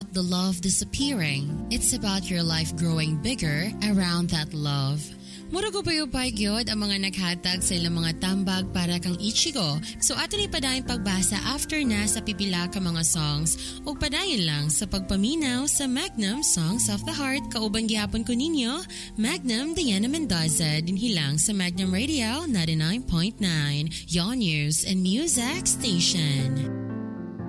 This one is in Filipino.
about the love disappearing. It's about your life growing bigger around that love. Muro ko payupay gyud ang mga naghatag sa ilang mga tambag para kang Ichigo. So ato ni padayong pagbasa after na sa pipila ka mga songs o padayon lang sa pagpaminaw sa Magnum Songs of the Heart. Kauban gihapon ko ninyo, Magnum Diana Mendoza, dinhilang sa Magnum Radio 99.9, your news and music station.